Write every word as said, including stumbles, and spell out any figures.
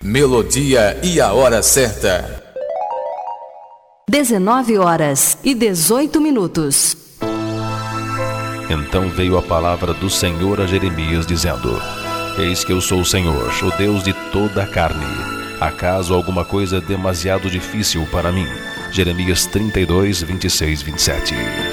Melodia e a hora certa. dezenove horas e dezoito minutos. Então veio a palavra do Senhor a Jeremias, dizendo: Eis que eu sou o Senhor, o Deus de toda a carne. Acaso alguma coisa demasiado difícil para mim? Jeremias trinta e dois, vinte e seis, vinte e sete.